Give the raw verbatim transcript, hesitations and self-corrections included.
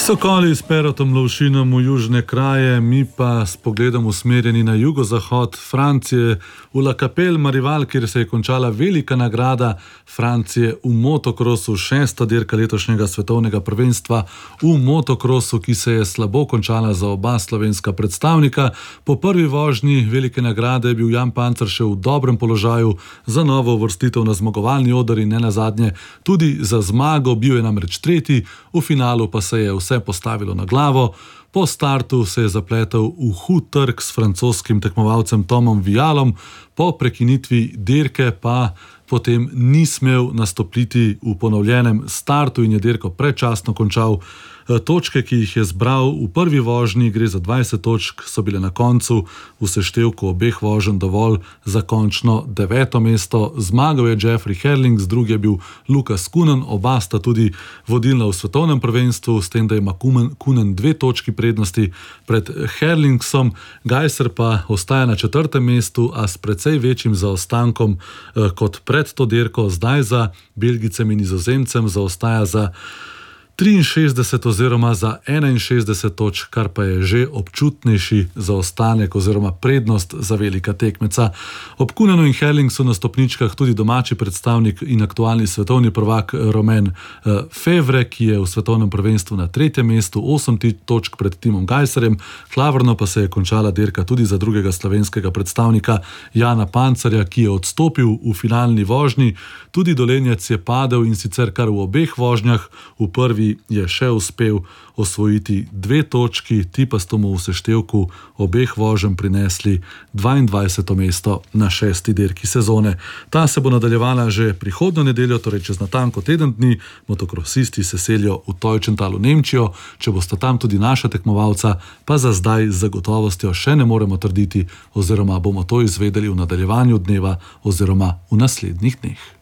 Sokoli s Perotom Lovšinom v južne kraje, mi pa s pogledom usmerjeni na jugozahod Francije, v La Capelle Marival, kjer se je končala velika nagrada Francije v motokrosu, šesta dirka letošnjega svetovnega prvenstva v motokrosu, ki se je slabo končala za oba slovenska predstavnika. Po prvi vožnji velike nagrade je bil Jan Pancer še v dobrem položaju za novo uvrstitev na zmagovalni oder in ne nazadnje tudi za zmago, bil je namreč tretji, v finalu pa se je vse postavilo na glavo. Po startu se je zapletel v hud trk s francoskim tekmovalcem Tomom Vialom, po prekinitvi dirke pa potem ni smel nastopiti v ponovljenem startu in je dirko predčasno končal. Točke, ki jih je zbral v prvi vožnji, gre za dvajset točk, so bile na koncu v seštevku obeh voženj dovolj za končno deveto mesto. Zmagal je Jeffrey Herlings, drugi je bil Lukas Kunen, oba sta tudi vodilna v svetovnem prvenstvu, s tem, da ima Kunen dve točki prednosti pred Herlingsom. Gajser pa ostaja na četrtem mestu, a s precej večjim zaostankom kot pred to dirko. Zdaj za Belgicem in Nizozemcem zaostaja za triinšestdeset oziroma za enainšestdeset točk, kar pa je že občutnejši zaostanek oziroma prednost za velika tekmeca. Ob Kunenu in Herlingsu na stopničkah tudi domači predstavnik in aktualni svetovni prvak Romain Fevre, ki je v svetovnem prvenstvu na tretjem mestu, osem točk pred Timom Gajserjem. Klavrno pa se je končala dirka tudi za drugega slovenskega predstavnika Jana Pancerja, ki je odstopil v finalni vožnji. Tudi Dolenjec je padel in sicer kar v obeh vožnjah. V prvi je še uspel osvojiti dve točki, ti pa sto mu v seštevku obeh voženj prinesli dvaindvajseto mesto na šesti dirki sezone. Ta se bo nadaljevala že prihodnjo nedeljo, torej čez natanko teden dni. Motokrosisti se selijo v Teutschental v Nemčijo, če bosta tam tudi naša tekmovalca, pa za zdaj z zagotovostjo še ne moremo trditi, oziroma bomo to izvedeli v nadaljevanju dneva oziroma v naslednjih dneh.